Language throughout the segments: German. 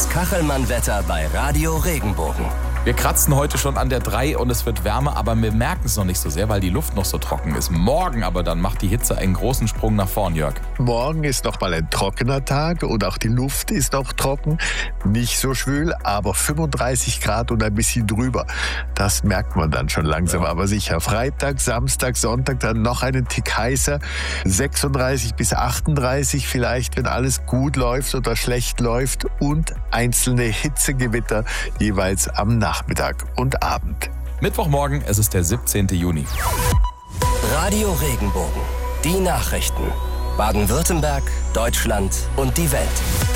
Das Kachelmann-Wetter bei Radio Regenbogen. Wir kratzen heute schon an der 3 und es wird wärmer, aber wir merken es noch nicht so sehr, weil die Luft noch so trocken ist. Morgen aber dann macht die Hitze einen großen Sprung nach vorn, Jörg. Morgen ist noch mal ein trockener Tag und auch die Luft ist noch trocken. Nicht so schwül, aber 35 Grad und ein bisschen drüber. Das merkt man dann schon langsam, aber sicher. Freitag, Samstag, Sonntag dann noch einen Tick heißer. 36 bis 38 vielleicht, wenn alles gut läuft oder schlecht läuft. Und einzelne Hitzegewitter jeweils am Nachmittag und Abend. Mittwochmorgen, es ist der 17. Juni. Radio Regenbogen. Die Nachrichten. Baden-Württemberg, Deutschland und die Welt.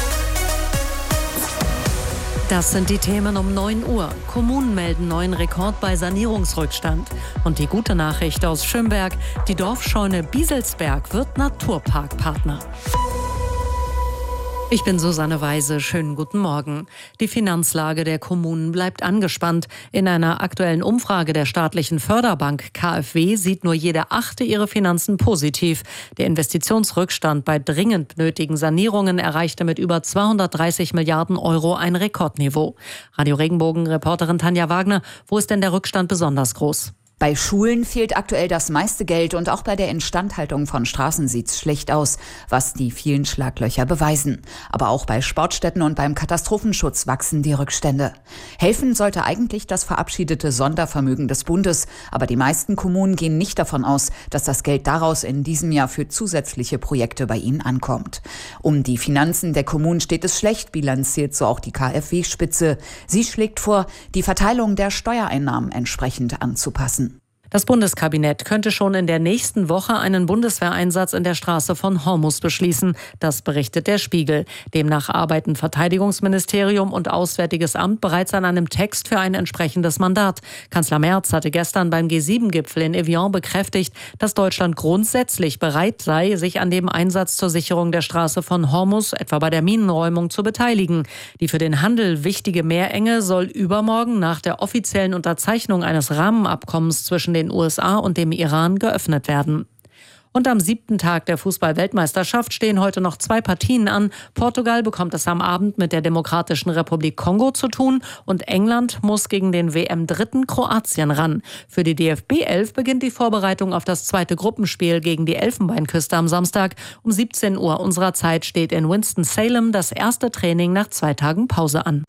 Das sind die Themen um 9 Uhr. Kommunen melden neuen Rekord bei Sanierungsrückstand. Und die gute Nachricht aus Schönberg: Die Dorfscheune Bieselsberg wird Naturparkpartner. Ich bin Susanne Weise. Schönen guten Morgen. Die Finanzlage der Kommunen bleibt angespannt. In einer aktuellen Umfrage der staatlichen Förderbank KfW sieht nur jede 8. ihre Finanzen positiv. Der Investitionsrückstand bei dringend nötigen Sanierungen erreichte mit über 230 Milliarden Euro ein Rekordniveau. Radio Regenbogen-Reporterin Tanja Wagner, wo ist denn der Rückstand besonders groß? Bei Schulen fehlt aktuell das meiste Geld und auch bei der Instandhaltung von Straßen sieht's schlecht aus, was die vielen Schlaglöcher beweisen. Aber auch bei Sportstätten und beim Katastrophenschutz wachsen die Rückstände. Helfen sollte eigentlich das verabschiedete Sondervermögen des Bundes, aber die meisten Kommunen gehen nicht davon aus, dass das Geld daraus in diesem Jahr für zusätzliche Projekte bei ihnen ankommt. Um die Finanzen der Kommunen steht es schlecht, bilanziert so auch die KfW-Spitze. Sie schlägt vor, die Verteilung der Steuereinnahmen entsprechend anzupassen. Das Bundeskabinett könnte schon in der nächsten Woche einen Bundeswehreinsatz in der Straße von Hormuz beschließen. Das berichtet der Spiegel. Demnach arbeiten Verteidigungsministerium und Auswärtiges Amt bereits an einem Text für ein entsprechendes Mandat. Kanzler Merz hatte gestern beim G7-Gipfel in Evian bekräftigt, dass Deutschland grundsätzlich bereit sei, sich an dem Einsatz zur Sicherung der Straße von Hormuz, etwa bei der Minenräumung, zu beteiligen. Die für den Handel wichtige Meerenge soll übermorgen nach der offiziellen Unterzeichnung eines Rahmenabkommens zwischen den USA und dem Iran geöffnet werden. Und am 7. Tag der Fußball-Weltmeisterschaft stehen heute noch 2 Partien an. Portugal bekommt es am Abend mit der Demokratischen Republik Kongo zu tun und England muss gegen den WM-Dritten Kroatien ran. Für die DFB-11 beginnt die Vorbereitung auf das 2. Gruppenspiel gegen die Elfenbeinküste am Samstag. Um 17 Uhr unserer Zeit steht in Winston-Salem das erste Training nach 2 Tagen Pause an.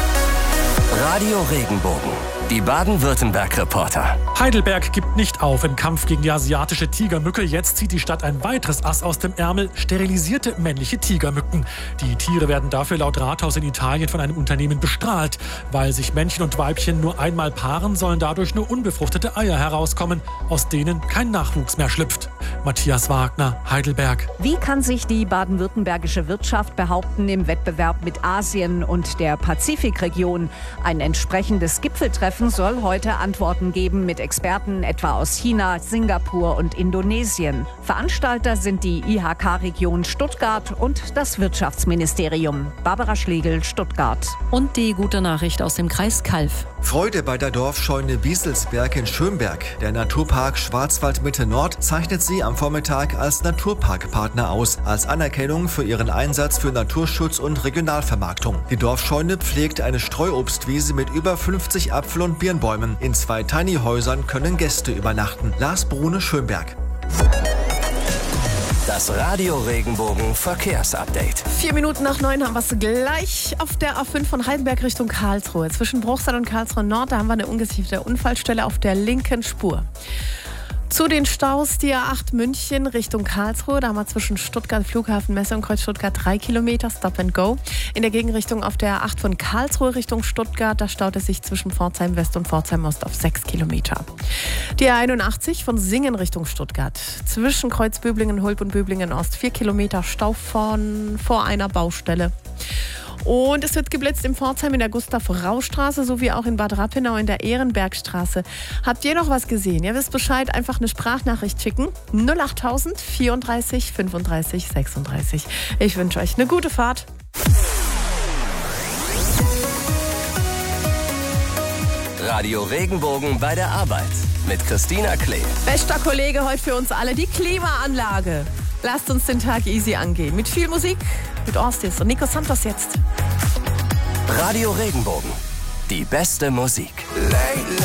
Radio Regenbogen. Die Baden-Württemberg-Reporter. Heidelberg gibt nicht auf im Kampf gegen die asiatische Tigermücke. Jetzt zieht die Stadt ein weiteres Ass aus dem Ärmel: sterilisierte männliche Tigermücken. Die Tiere werden dafür laut Rathaus in Italien von einem Unternehmen bestrahlt. Weil sich Männchen und Weibchen nur einmal paaren, sollen dadurch nur unbefruchtete Eier herauskommen, aus denen kein Nachwuchs mehr schlüpft. Matthias Wagner, Heidelberg. Wie kann sich die baden-württembergische Wirtschaft behaupten im Wettbewerb mit Asien und der Pazifikregion? Ein entsprechendes Gipfeltreffen soll heute Antworten geben mit Experten etwa aus China, Singapur und Indonesien. Veranstalter sind die IHK-Region Stuttgart und das Wirtschaftsministerium. Barbara Schlegel, Stuttgart. Und die gute Nachricht aus dem Kreis Calw. Freude bei der Dorfscheune Bieselsberg in Schönberg. Der Naturpark Schwarzwald Mitte Nord zeichnet sie am Vormittag als Naturparkpartner aus, als Anerkennung für ihren Einsatz für Naturschutz und Regionalvermarktung. Die Dorfscheune pflegt eine Streuobstwiese mit über 50 Apfel- und Birnbäumen. In 2 Tiny-Häusern können Gäste übernachten. Lars Brune, Schönberg. Das Radio Regenbogen Verkehrsupdate. 4 Minuten nach 9 haben wir es gleich auf der A5 von Heidelberg Richtung Karlsruhe. Zwischen Bruchsal und Karlsruhe Nord, da haben wir eine ungesicherte Unfallstelle auf der linken Spur. Zu den Staus die A8 München Richtung Karlsruhe. Da haben wir zwischen Stuttgart Flughafen Messe und Kreuz Stuttgart 3 Kilometer Stop and Go. In der Gegenrichtung auf der A8 von Karlsruhe Richtung Stuttgart, da staut es sich zwischen Pforzheim West und Pforzheim Ost auf 6 Kilometer. Die A81 von Singen Richtung Stuttgart. Zwischen Kreuz Böblingen, Hulb und Böblingen Ost 4 Kilometer Stau vor einer Baustelle. Und es wird geblitzt in Pforzheim in der Gustav-Rau-Straße sowie auch in Bad Rappenau in der Ehrenbergstraße. Habt ihr noch was gesehen? Ihr wisst Bescheid, einfach eine Sprachnachricht schicken. 08000 34 35 36. Ich wünsche euch eine gute Fahrt. Radio Regenbogen bei der Arbeit mit Christina Klee. Bester Kollege heute für uns alle, die Klimaanlage. Lasst uns den Tag easy angehen. Mit viel Musik, mit Orstis und Nico Santos jetzt. Radio Regenbogen. Die beste Musik.